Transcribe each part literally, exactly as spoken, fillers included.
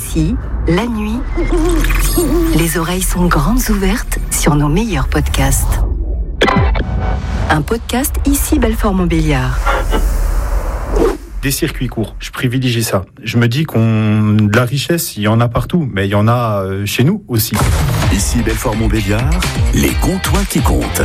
Ici, la nuit, les oreilles sont grandes ouvertes sur nos meilleurs podcasts. Un podcast Ici Belfort-Montbéliard. Des circuits courts, je privilégie ça. Je me dis qu'on de la richesse, il y en a partout, mais il y en a chez nous aussi. Ici Belfort-Montbéliard, les comptoirs qui comptent.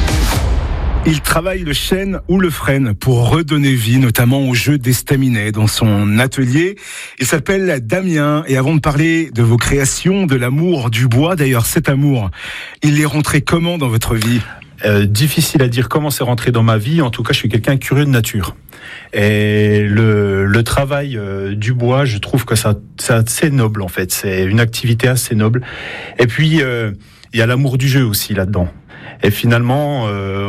Il travaille le chêne ou le frêne pour redonner vie, notamment au jeu d'estaminet dans son atelier. Il s'appelle Damien. Et avant de parler de vos créations, de l'amour du bois, d'ailleurs cet amour, il est rentré comment dans votre vie ? Euh, difficile à dire comment c'est rentré dans ma vie. En tout cas, je suis quelqu'un curieux de nature. Et le, le travail euh, du bois, je trouve que ça, c'est assez noble en fait. C'est une activité assez noble. Et puis, euh, il y a l'amour du jeu aussi là-dedans. Et finalement, euh,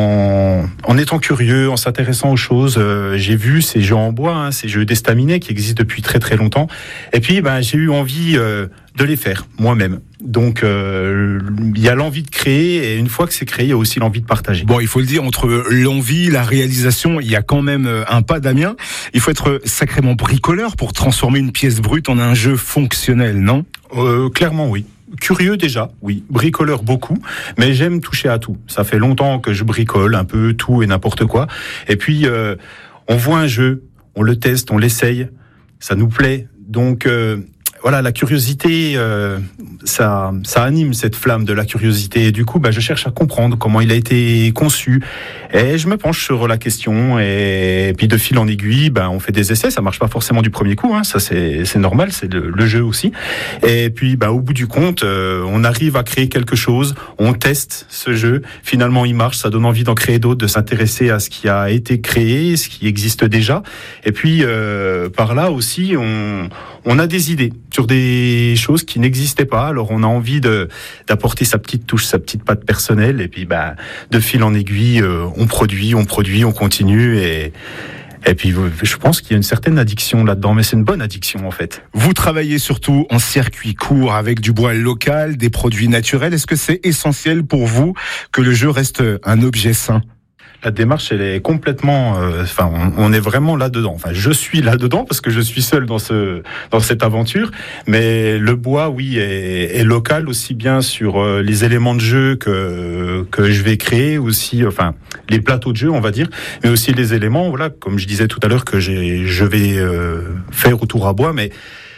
en, en étant curieux, en s'intéressant aux choses, euh, j'ai vu ces jeux en bois, hein, ces jeux d'estaminet qui existent depuis très très longtemps. Et puis, ben, j'ai eu envie euh, de les faire moi-même. Donc, euh, il y a l'envie de créer, et une fois que c'est créé, il y a aussi l'envie de partager. Bon, il faut le dire, entre l'envie, la réalisation, il y a quand même un pas, Damien. Il faut être sacrément bricoleur pour transformer une pièce brute en un jeu fonctionnel, non ? euh, Clairement, oui. Curieux déjà, oui. Bricoleur beaucoup, mais j'aime toucher à tout. Ça fait longtemps que je bricole un peu tout et n'importe quoi. Et puis, euh, on voit un jeu, on le teste, on l'essaye, ça nous plaît. Donc, euh, voilà, la curiosité, euh, ça, ça anime cette flamme de la curiosité. Et du coup, bah, je cherche à comprendre comment il a été conçu. Et je me penche sur la question. Et, et puis, de fil en aiguille, bah, on fait des essais. Ça marche pas forcément du premier coup. Hein. Ça, c'est, c'est normal. C'est le, le jeu aussi. Et puis, bah, au bout du compte, euh, on arrive à créer quelque chose. On teste ce jeu. Finalement, il marche. Ça donne envie d'en créer d'autres, de s'intéresser à ce qui a été créé, ce qui existe déjà. Et puis, euh, par là aussi, on, on a des idées sur des choses qui n'existaient pas. Alors on a envie de d'apporter sa petite touche, sa petite patte personnelle, et puis bah de fil en aiguille, euh, on produit, on produit, on continue, et et puis je pense qu'il y a une certaine addiction là-dedans, mais c'est une bonne addiction en fait. Vous travaillez surtout en circuit court avec du bois local, des produits naturels. Est-ce que c'est essentiel pour vous que le jeu reste un objet sain ? La démarche, elle est complètement, euh, enfin, on, on est vraiment là-dedans. Enfin, je suis là-dedans parce que je suis seul dans ce, dans cette aventure. Mais le bois, oui, est, est local aussi bien sur euh, les éléments de jeu que que je vais créer aussi, enfin, les plateaux de jeu, on va dire, mais aussi les éléments, voilà, comme je disais tout à l'heure que j'ai, je vais euh, faire autour à bois, mais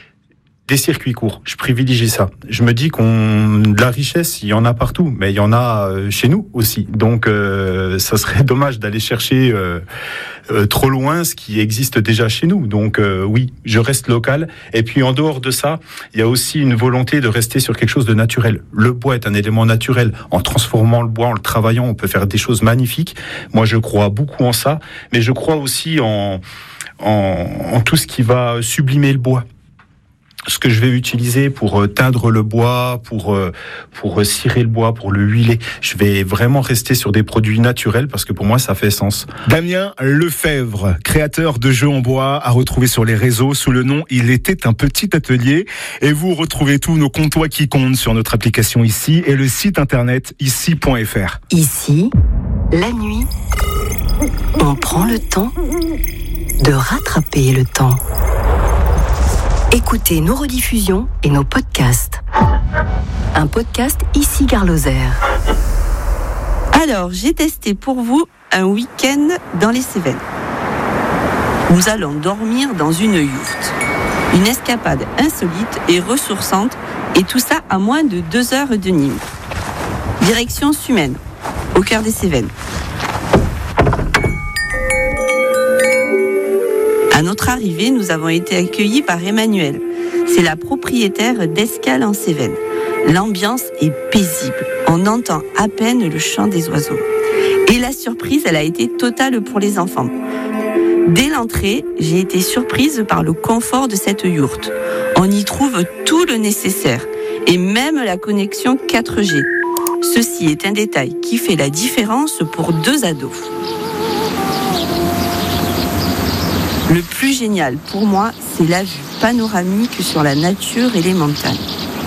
des circuits courts, je privilégie ça. Je me dis qu'on de la richesse, il y en a partout, mais il y en a chez nous aussi. Donc, euh, ça serait dommage d'aller chercher euh, euh, trop loin ce qui existe déjà chez nous. Donc, euh, oui, je reste local. Et puis, en dehors de ça, il y a aussi une volonté de rester sur quelque chose de naturel. Le bois est un élément naturel. En transformant le bois, en le travaillant, on peut faire des choses magnifiques. Moi, je crois beaucoup en ça, mais je crois aussi en en, en tout ce qui va sublimer le bois. Ce que je vais utiliser pour teindre le bois, pour pour cirer le bois, pour le huiler. Je vais vraiment rester sur des produits naturels parce que pour moi, ça fait sens. Damien Lefebvre, créateur de jeux en bois, à retrouver sur les réseaux sous le nom Il était un petit atelier. Et vous retrouvez tous nos comptoirs qui comptent sur notre application Ici et le site internet ici point f r. Ici, la nuit, on prend le temps de rattraper le temps. Écoutez nos rediffusions et nos podcasts. Un podcast Ici Gare Lozère. Alors, j'ai testé pour vous un week-end dans les Cévennes. Nous allons dormir dans une yourte. Une escapade insolite et ressourçante, et tout ça à moins de deux heures de Nîmes. Direction Sumène, au cœur des Cévennes. À notre arrivée, nous avons été accueillis par Emmanuel. C'est la propriétaire d'Escale en Cévennes. L'ambiance est paisible. On entend à peine le chant des oiseaux. Et la surprise, elle a été totale pour les enfants. Dès l'entrée, j'ai été surprise par le confort de cette yourte. On y trouve tout le nécessaire, et même la connexion quatre G. Ceci est un détail qui fait la différence pour deux ados. Le plus génial pour moi, c'est la vue panoramique sur la nature et les montagnes.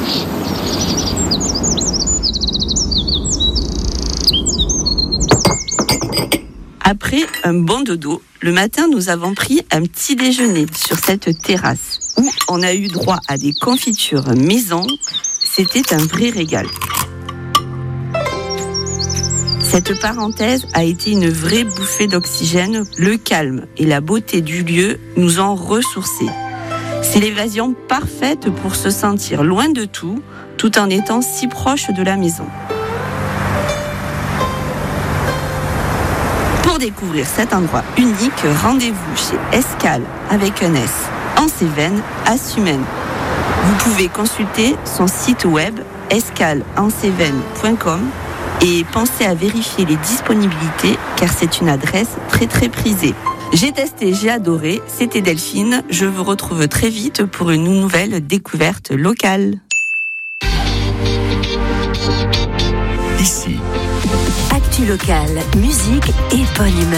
Après un bon dodo, le matin, nous avons pris un petit déjeuner sur cette terrasse où on a eu droit à des confitures maison. C'était un vrai régal. Cette parenthèse a été une vraie bouffée d'oxygène. Le calme et la beauté du lieu nous ont ressourcés. C'est l'évasion parfaite pour se sentir loin de tout, tout en étant si proche de la maison. Pour découvrir cet endroit unique, rendez-vous chez Escale avec un S, en Cévennes, à Sumène. Vous pouvez consulter son site web escale en cévennes point com et pensez à vérifier les disponibilités car c'est une adresse très très prisée. J'ai testé, j'ai adoré, c'était Delphine. Je vous retrouve très vite pour une nouvelle découverte locale. Ici, Actu locale, musique et bonne humeur.